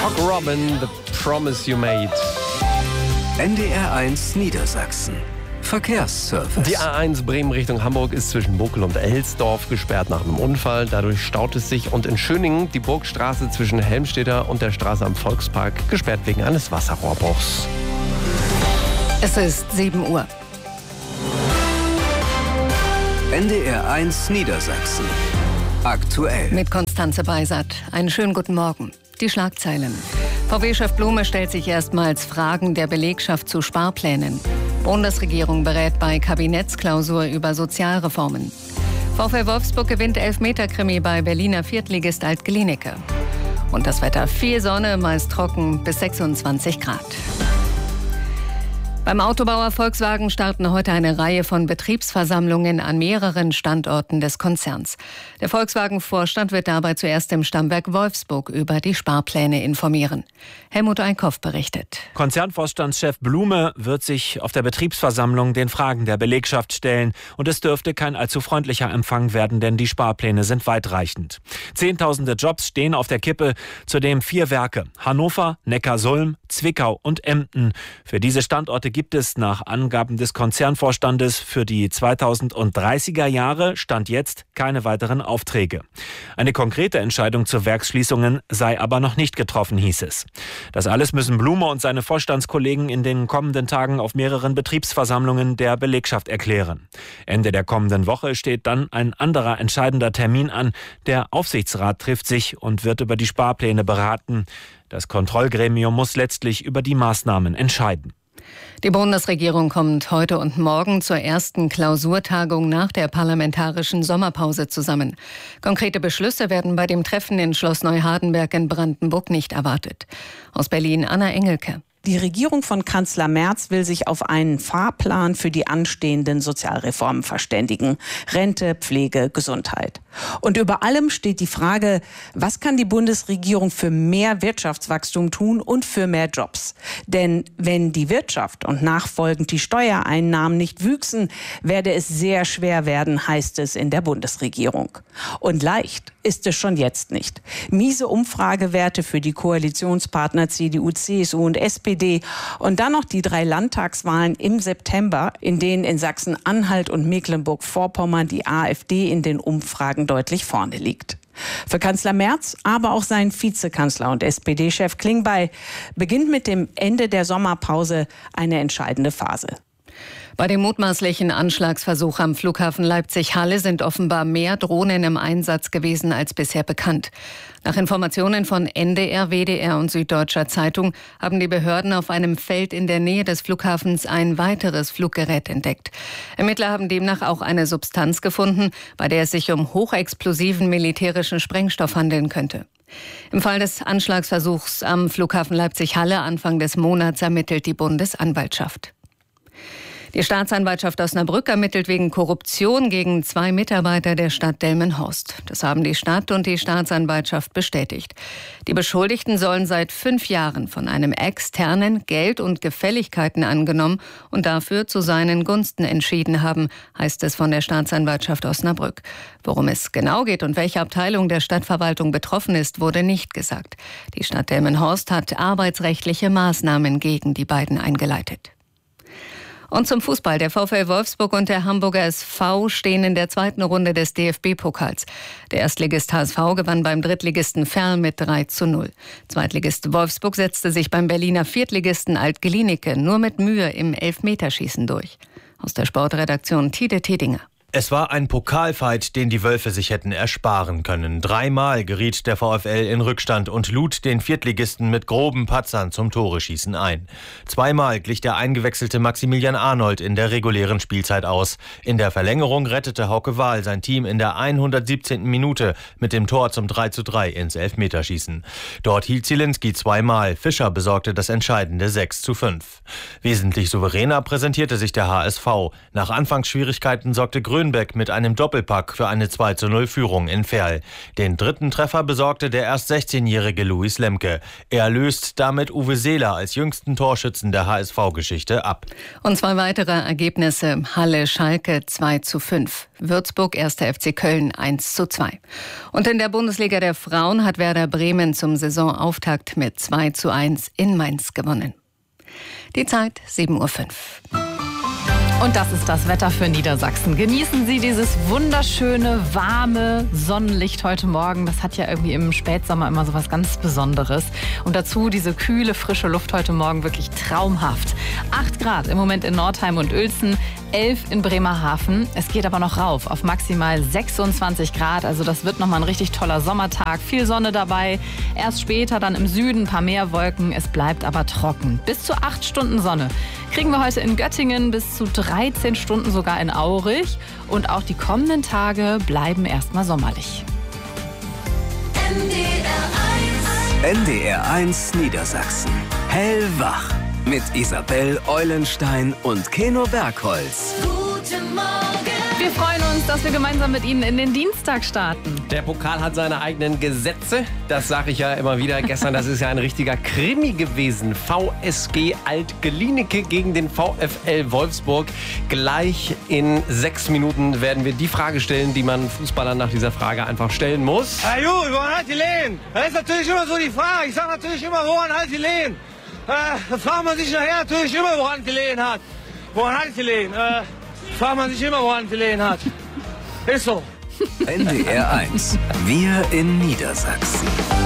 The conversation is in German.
Cock Robin, The Promise You Made. NDR1 Niedersachsen. Verkehrsservice. Die A1 Bremen Richtung Hamburg ist zwischen Bokel und Elsdorf gesperrt nach einem Unfall. Dadurch staut es sich. Und in Schöningen die Burgstraße zwischen Helmstedter und der Straße am Volkspark gesperrt wegen eines Wasserrohrbruchs. Es ist 7 Uhr. NDR1 Niedersachsen. Aktuell. Mit Konstanze Beisert. Einen schönen guten Morgen. Die Schlagzeilen. VW-Chef Blume stellt sich erstmals Fragen der Belegschaft zu Sparplänen. Bundesregierung berät bei Kabinettsklausur über Sozialreformen. VfL Wolfsburg gewinnt Elfmeter-Krimi bei Berliner Viertligist Alt-Glienicke. Und das Wetter: viel Sonne, meist trocken, bis 26 Grad. Beim Autobauer Volkswagen starten heute eine Reihe von Betriebsversammlungen an mehreren Standorten des Konzerns. Der Volkswagen-Vorstand wird dabei zuerst im Stammwerk Wolfsburg über die Sparpläne informieren. Helmut Eickhoff berichtet. Konzernvorstandschef Blume wird sich auf der Betriebsversammlung den Fragen der Belegschaft stellen. Und es dürfte kein allzu freundlicher Empfang werden, denn die Sparpläne sind weitreichend. Zehntausende Jobs stehen auf der Kippe, zudem 4 Werke: Hannover, Neckarsulm, Zwickau und Emden. Für diese Standorte gibt es nach Angaben des Konzernvorstandes für die 2030er Jahre Stand jetzt keine weiteren Aufträge. Eine konkrete Entscheidung zu Werksschließungen sei aber noch nicht getroffen, hieß es. Das alles müssen Blume und seine Vorstandskollegen in den kommenden Tagen auf mehreren Betriebsversammlungen der Belegschaft erklären. Ende der kommenden Woche steht dann ein anderer entscheidender Termin an. Der Aufsichtsrat trifft sich und wird über die Sparpläne beraten. Das Kontrollgremium muss letztlich über die Maßnahmen entscheiden. Die Bundesregierung kommt heute und morgen zur ersten Klausurtagung nach der parlamentarischen Sommerpause zusammen. Konkrete Beschlüsse werden bei dem Treffen in Schloss Neuhardenberg in Brandenburg nicht erwartet. Aus Berlin Anna Engelke. Die Regierung von Kanzler Merz will sich auf einen Fahrplan für die anstehenden Sozialreformen verständigen. Rente, Pflege, Gesundheit. Und über allem steht die Frage, was kann die Bundesregierung für mehr Wirtschaftswachstum tun und für mehr Jobs? Denn wenn die Wirtschaft und nachfolgend die Steuereinnahmen nicht wüchsen, werde es sehr schwer werden, heißt es in der Bundesregierung. Und leicht ist es schon jetzt nicht. Miese Umfragewerte für die Koalitionspartner CDU, CSU und SPD. Und dann noch die 3 Landtagswahlen im September, in denen in Sachsen-Anhalt und Mecklenburg-Vorpommern die AfD in den Umfragen deutlich vorne liegt. Für Kanzler Merz, aber auch seinen Vizekanzler und SPD-Chef Klingbeil beginnt mit dem Ende der Sommerpause eine entscheidende Phase. Bei dem mutmaßlichen Anschlagsversuch am Flughafen Leipzig-Halle sind offenbar mehr Drohnen im Einsatz gewesen als bisher bekannt. Nach Informationen von NDR, WDR und Süddeutscher Zeitung haben die Behörden auf einem Feld in der Nähe des Flughafens ein weiteres Fluggerät entdeckt. Ermittler haben demnach auch eine Substanz gefunden, bei der es sich um hochexplosiven militärischen Sprengstoff handeln könnte. Im Fall des Anschlagsversuchs am Flughafen Leipzig-Halle Anfang des Monats ermittelt die Bundesanwaltschaft. Die Staatsanwaltschaft Osnabrück ermittelt wegen Korruption gegen 2 Mitarbeiter der Stadt Delmenhorst. Das haben die Stadt und die Staatsanwaltschaft bestätigt. Die Beschuldigten sollen seit 5 Jahren von einem Externen Geld und Gefälligkeiten angenommen und dafür zu seinen Gunsten entschieden haben, heißt es von der Staatsanwaltschaft Osnabrück. Worum es genau geht und welche Abteilung der Stadtverwaltung betroffen ist, wurde nicht gesagt. Die Stadt Delmenhorst hat arbeitsrechtliche Maßnahmen gegen die beiden eingeleitet. Und zum Fußball. Der VfL Wolfsburg und der Hamburger SV stehen in der 2. Runde des DFB-Pokals. Der Erstligist HSV gewann beim Drittligisten Verl mit 3:0. Zweitligist Wolfsburg setzte sich beim Berliner Viertligisten Alt-Glienicke nur mit Mühe im Elfmeterschießen durch. Aus der Sportredaktion Tide Tedinger. Es war ein Pokalfight, den die Wölfe sich hätten ersparen können. 3-mal geriet der VfL in Rückstand und lud den Viertligisten mit groben Patzern zum Toreschießen ein. 2-mal glich der eingewechselte Maximilian Arnold in der regulären Spielzeit aus. In der Verlängerung rettete Hauke Wahl sein Team in der 117. Minute mit dem Tor zum 3:3 ins Elfmeterschießen. Dort hielt Zielinski 2-mal. Fischer besorgte das entscheidende 6:5. Wesentlich souveräner präsentierte sich der HSV. Nach Anfangsschwierigkeiten sorgte Grönemeyer Schönbeck mit einem Doppelpack für eine 2:0-Führung in Verl. Den dritten Treffer besorgte der erst 16-jährige Luis Lemke. Er löst damit Uwe Seeler als jüngsten Torschützen der HSV-Geschichte ab. Und 2 weitere Ergebnisse. Halle-Schalke 2:5. Würzburg 1. FC Köln 1:2. Und in der Bundesliga der Frauen hat Werder Bremen zum Saisonauftakt mit 2:1 in Mainz gewonnen. Die Zeit 7:05 Uhr. Und das ist das Wetter für Niedersachsen. Genießen Sie dieses wunderschöne, warme Sonnenlicht heute Morgen. Das hat ja irgendwie im Spätsommer immer so was ganz Besonderes. Und dazu diese kühle, frische Luft heute Morgen, wirklich traumhaft. 8 Grad im Moment in Nordheim und Uelzen, 11 in Bremerhaven. Es geht aber noch rauf auf maximal 26 Grad. Also das wird nochmal ein richtig toller Sommertag. Viel Sonne dabei. Erst später dann im Süden ein paar mehr Wolken. Es bleibt aber trocken. Bis zu 8 Stunden Sonne kriegen wir heute in Göttingen, bis zu 13 Stunden sogar in Aurich. Und auch die kommenden Tage bleiben erstmal sommerlich. NDR 1 Niedersachsen. Hellwach. Mit Isabel Eulenstein und Keno Bergholz. Guten Morgen. Wir freuen uns, dass wir gemeinsam mit Ihnen in den Dienstag starten. Der Pokal hat seine eigenen Gesetze. Das sage ich ja immer wieder. Gestern, das ist ja ein richtiger Krimi gewesen. VSG Alt-Glienicke gegen den VfL Wolfsburg. Gleich in 6 Minuten werden wir die Frage stellen, die man Fußballern nach dieser Frage einfach stellen muss. Ja gut, woran hat die Lehen? Das ist natürlich immer so die Frage. Ich sage natürlich immer, woran hat die Lehen? Da fragt man sich nachher natürlich immer, woran die Lehen hat. Woran hat die Lehen? Fragt man sich immer, woran die Lehen hat. Ist so. NDR 1. Wir in Niedersachsen.